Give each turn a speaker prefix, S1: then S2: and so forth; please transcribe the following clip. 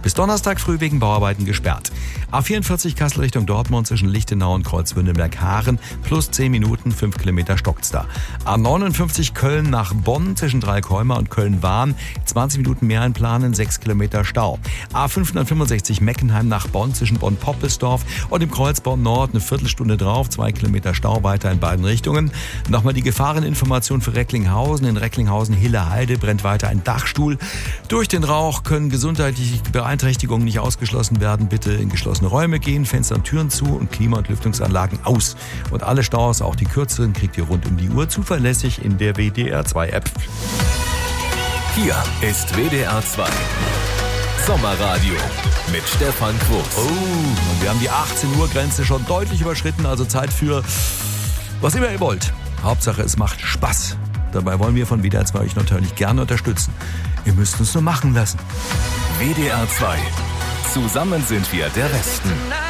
S1: Bis Donnerstag früh wegen Bauarbeiten gesperrt. A44 Kassel Richtung Dortmund zwischen Lichtenau und Kreuzwündenberg-Haaren plus 10 Minuten, 5 Kilometer stockt's da. A59 Köln nach Bonn zwischen Dreieckholmer und Köln-Wahn 20 Minuten mehr einplanen, 6 Kilometer Stau. A565 Meckenheim nach Bonn zwischen Bonn-Poppelsdorf und im Kreuzborn Nord eine Viertelstunde drauf, 2 Kilometer Stau weiter in beiden Richtungen. Nochmal die Gefahreninformation für Recklinghausen. In Recklinghausen-Hille-Heide brennt weiter ein Dachstuhl. Durch den Rauch können gesundheitliche Beeinträchtigungen nicht ausgeschlossen werden. Bitte in geschlossene Räume gehen, Fenster und Türen zu und Klima- und Lüftungsanlagen aus. Und alle Staus, auch die kürzeren, kriegt ihr rund um die Uhr zuverlässig in der WDR2-App.
S2: Hier ist WDR 2 Sommerradio mit Stefan Quos.
S1: Oh, und wir haben die 18-Uhr-Grenze schon deutlich überschritten, also Zeit für was immer ihr wollt. Hauptsache, es macht Spaß. Dabei wollen wir von WDR 2 euch natürlich gerne unterstützen. Ihr müsst uns nur machen lassen.
S2: WDR 2. Zusammen sind wir der Westen.